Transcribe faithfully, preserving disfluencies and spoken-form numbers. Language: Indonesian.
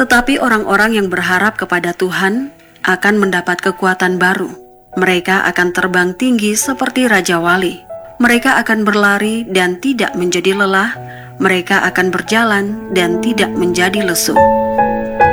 Tetapi orang-orang yang berharap kepada Tuhan akan mendapat kekuatan baru. Mereka akan terbang tinggi seperti Raja Wali. Mereka akan berlari dan tidak menjadi lelah. Mereka akan berjalan dan tidak menjadi lesu.